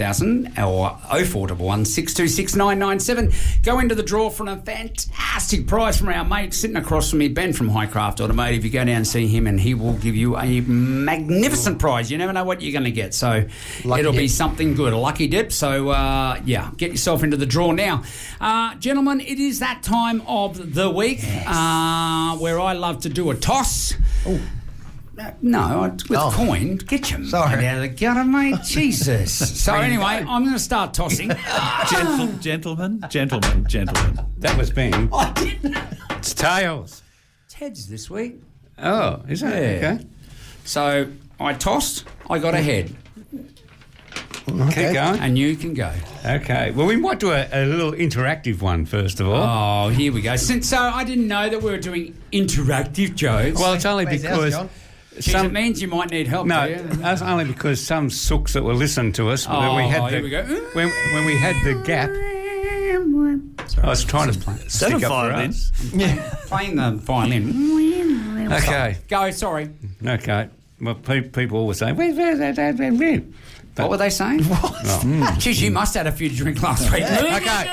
or 0411 626 997. Go into the draw for a fantastic prize from our mate sitting across from me, Ben from Highcraft Automotive. You go down and see him and he will give you a magnificent prize. You never know what you're going to get, so it'll be something good, a lucky dip. So get yourself into the draw now. Gentlemen, it is that time of the week where I love to do a toss. No, with coin. Get your money out of the gutter, mate. Jesus. So anyway, I'm going to start tossing. Gentlemen. That was Ben. I didn't. It's tails. It's heads this week. Oh, is it? Yeah. Okay. So I tossed. I got a head. Okay. Keep going. And you can go. Okay. Well, we might do a little interactive one first of all. Oh, here we go. So I didn't know that we were doing interactive jokes. Well, it's only because... it means you might need help. No, that's only because some sooks that were listening to us. Here we go. When we had the gap. Sorry, I was trying to stick up for us. Playing the violin. Okay. Go. Sorry. Okay. Well, people always say, "Where's that?" What were they saying? What? Geez, you must have had a few to drink last week. Okay.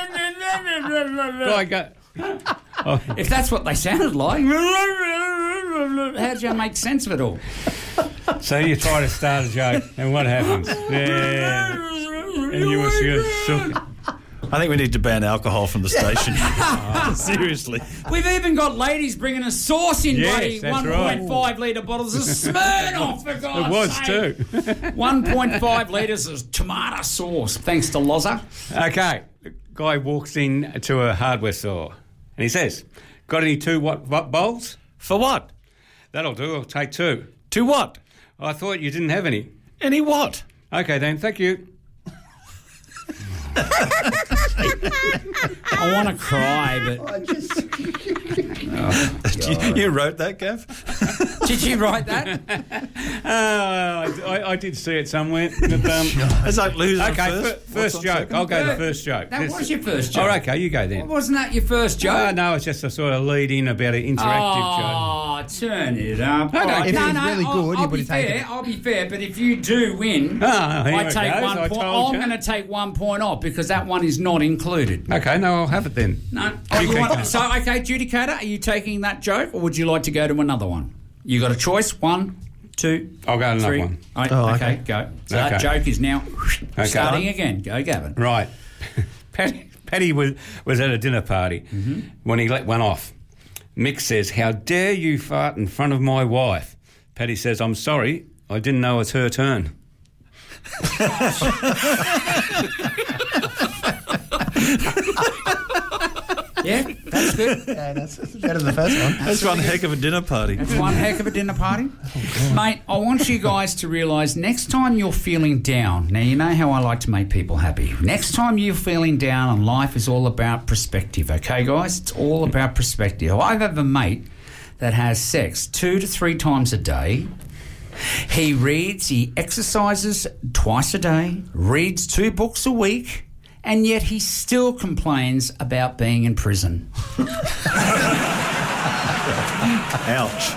If that's what they sounded like, how do you make sense of it all? So you try to start a joke, and what happens? Yeah. And you were shook. I think we need to ban alcohol from the station. Seriously. We've even got ladies bringing us sauce in bloody 1.5 litre bottles of Smirnoff, for God's sake. It was too. 1.5 litres of tomato sauce, thanks to Loza. Okay. The guy walks in to a hardware store and he says, "Got any two what bowls?" For what? "That'll do. I'll take two." To what? "I thought you didn't have any." Any what? Okay then, thank you. I want to cry, but... You wrote that, Gav? Did you write that? I did see it somewhere. But, it's like losing okay, first joke. I'll go the first joke. That was your first joke. Oh, okay, you go then. Wasn't that your first joke? No, it's just a sort of lead in about an interactive joke. Oh, turn it up. Okay. If it was really good, you would have taken it. I'll be fair, but if you do win, I take 1 point. I'm going to take 1 point off because that one is not included. Okay, no, I'll have it then. No. Adjudicator, are you taking that joke or would you like to go to another one? You got a choice. 1, 2, I'll go to another 3. one. Okay, go. So that joke is now starting again. Go, Gavin. Right. Paddy was at a dinner party when he let one off. Mick says, "How dare you fart in front of my wife?" Paddy says, "I'm sorry, I didn't know it's her turn." Yeah, that's good. Yeah, that's better than the first one. That's one heck of a dinner party. That's one heck of a dinner party. Mate, I want you guys to realise next time you're feeling down, now you know how I like to make people happy. Next time you're feeling down and life is all about perspective, okay, guys? It's all about perspective. I have a mate that has sex 2 to 3 times a day. He reads, he exercises twice a day, reads 2 books a week, and yet he still complains about being in prison. Ouch.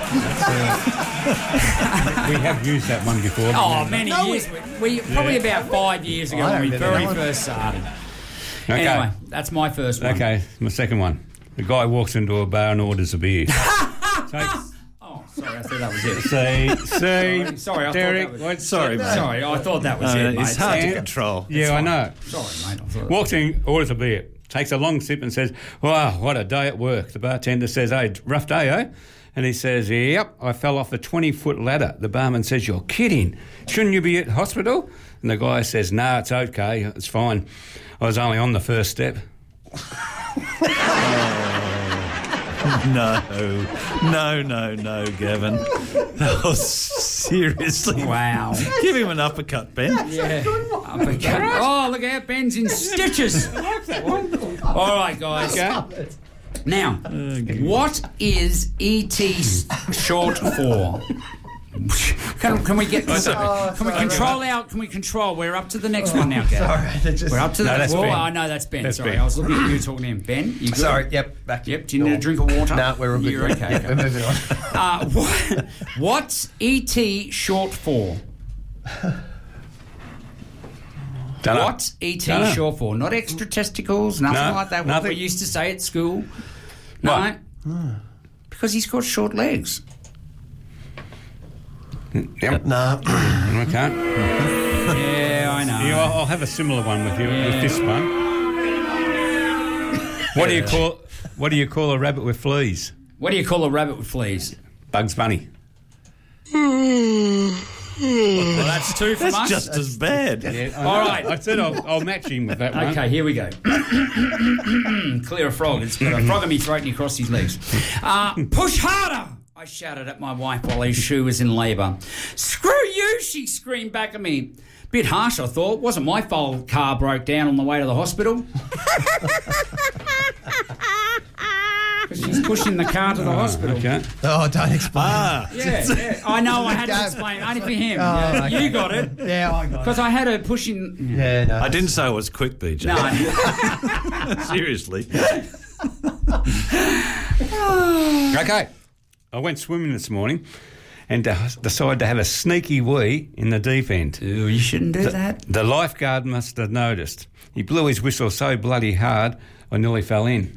We have used that one before. Oh, many years. Probably about 5 years ago when we very first started. Okay. Anyway, that's my first one. Okay, my second one. The guy walks into a bar and orders a beer. Sorry, I thought that was it. Sorry, Derek. Sorry, mate. Sorry, I thought that was it, mate. It's hard to control. Yeah, I know. Sorry, mate. Walks in, orders a beer, takes a long sip and says, "Wow, what a day at work." The bartender says, "Hey, rough day, eh?" And he says, "Yep, I fell off a 20-foot ladder." The barman says, "You're kidding. Shouldn't you be at hospital?" And the guy says, "No, it's okay. It's fine. I was only on the first step." No, Gavin. Oh, seriously. Wow. Give him an uppercut, Ben. Yeah. Uppercut. Oh, look out, Ben's in stitches. All right, guys. Okay. Now, what is ET short for? Can we get? Can we control? We're up to the next one now, Gav. We're up to the. That's Ben. I know that's Ben. That's sorry, Ben. I was looking at you talking to him. Ben, you good? Sorry, yep, back. Yep. Do you need a drink of water? No, we're all good. You're okay. Yep, we're moving on. What's ET short for? Dunno. What's ET Dunno. short for? Not extra testicles, nothing No, like that. What nothing. we used to say at school. No. What? Because he's got short legs. Yep. Nah. Okay. Yeah, I know. Yeah, I'll have a similar one with you with this one. What do you call a rabbit with fleas? What do you call a rabbit with fleas? Bugs Bunny. Well, that's two from us. That's just as bad. Yeah, All right. I said I'll match him with that one. Okay, here we go. Clear a frog. It's got a frog in me throat and he crossed his legs. Push harder! I shouted at my wife while his shoe was in labour. Screw you, she screamed back at me. Bit harsh, I thought. Wasn't my fault car broke down on the way to the hospital. She's pushing the car to the hospital. Okay. Oh, don't explain. Yeah. I know, I had to explain. Only for him. Oh, Yeah, okay. You got it. Yeah, I got it. Because I had her pushing... Yeah, no. I didn't say it was quick, BJ. No. Seriously. Okay. I went swimming this morning and decided to have a sneaky wee in the deep end. Ooh, you shouldn't do that. The lifeguard must have noticed. He blew his whistle so bloody hard, I nearly fell in.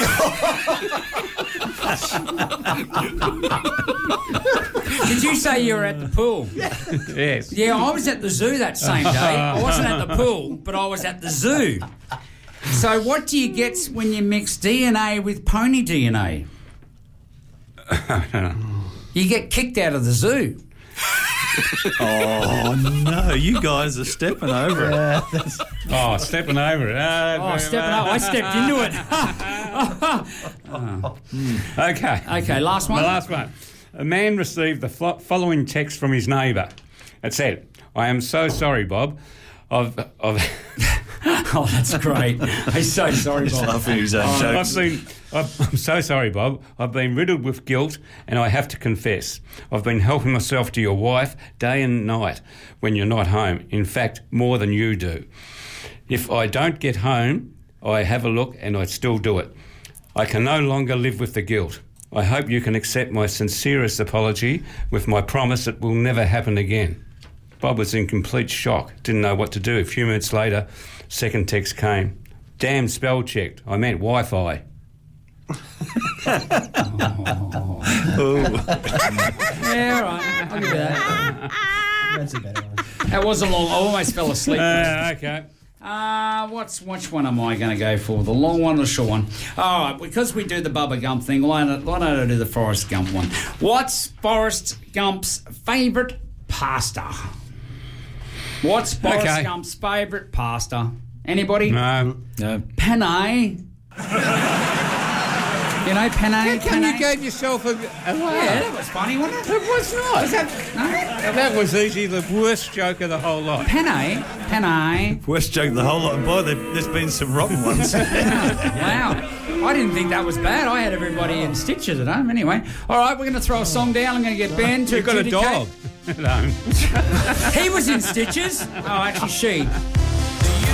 Did you say you were at the pool? Yes. Yeah, I was at the zoo that same day. I wasn't at the pool, but I was at the zoo. So what do you get when you mix DNA with pony DNA? You get kicked out of the zoo. Oh, no. You guys are stepping over it. Oh, stepping over it. Oh, stepping up. I stepped into it. Okay. Okay, last one. The last one. A man received the following text from his neighbour. It said, "I am so sorry, Bob. Oh, that's great. I'm so sorry, He's Bob. laughing at his own jokes. I'm so sorry, Bob. I've been riddled with guilt and I have to confess. I've been helping myself to your wife day and night when you're not home. In fact, more than you do. If I don't get home, I have a look and I still do it. I can no longer live with the guilt. I hope you can accept my sincerest apology with my promise it will never happen again." Bob was in complete shock, didn't know what to do. A few minutes later, second text came. "Damn, spell checked. I meant Wi-Fi." Yeah, all right. I'll give you that. That's a better one. That was a long... I almost fell asleep. Okay. Which one am I going to go for? The long one or the short one? All right, because we do the Bubba Gump thing, why don't I do the Forrest Gump one? What's Forrest Gump's favourite pasta? What's Forrest Gump's favourite pasta? Anybody? No. Penne. You know, penne? Can you penne? gave yourself a Yeah, that was funny, wasn't it? It was not. Was that... No? That was easily the worst joke of the whole lot. Penne. Worst joke of the whole lot. Boy, there's been some rotten ones. Wow. I didn't think that was bad. I had everybody in stitches at home anyway. All right, we're going to throw a song down. I'm going to get Ben to You've got a adjudicate. dog at home. He was in stitches. Oh, actually, she.